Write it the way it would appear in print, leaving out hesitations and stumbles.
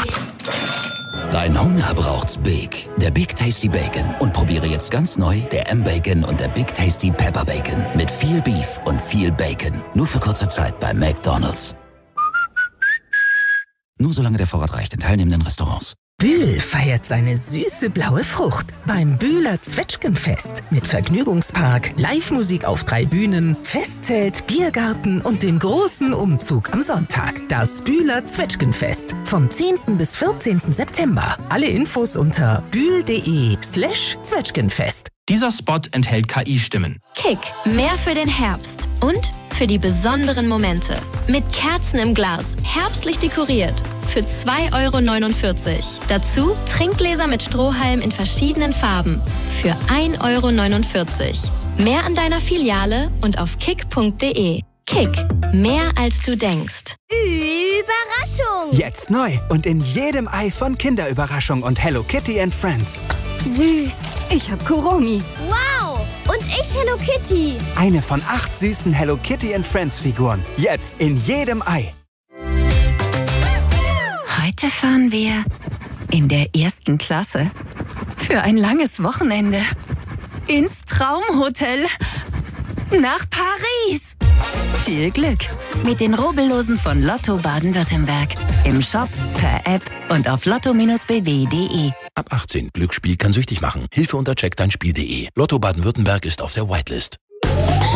Dein Hunger braucht's Big. Der Big Tasty Bacon. Und probiere jetzt ganz neu der M-Bacon und der Big Tasty Pepper Bacon. Mit viel Beef und viel Bacon. Nur für kurze Zeit bei McDonald's. Nur solange der Vorrat reicht in teilnehmenden Restaurants. Bühl feiert seine süße blaue Frucht beim Bühler Zwetschgenfest mit Vergnügungspark, Live-Musik auf 3 Bühnen, Festzelt, Biergarten und dem großen Umzug am Sonntag. Das Bühler Zwetschgenfest vom 10. bis 14. September. Alle Infos unter bühl.de/Zwetschgenfest. Dieser Spot enthält KI-Stimmen. Kick, mehr für den Herbst und für die besonderen Momente. Mit Kerzen im Glas, herbstlich dekoriert. Für 2,49 €. Dazu Trinkgläser mit Strohhalm in verschiedenen Farben. Für 1,49 €. Mehr an deiner Filiale und auf kick.de. Kick, mehr als du denkst. Überraschung! Jetzt neu und in jedem Ei von Kinderüberraschung und Hello Kitty and Friends. Süß. Ich hab Kuromi. Wow. Und ich Hello Kitty. Eine von 8 süßen Hello Kitty and Friends Figuren. Jetzt in jedem Ei. Heute fahren wir in der 1. Klasse für ein langes Wochenende ins Traumhotel nach Paris. Viel Glück mit den Rubbellosen von Lotto Baden-Württemberg. Im Shop, per App und auf lotto-bw.de. Ab 18. Glücksspiel kann süchtig machen. Hilfe unter checkdeinspiel.de. Lotto Baden-Württemberg ist auf der Whitelist.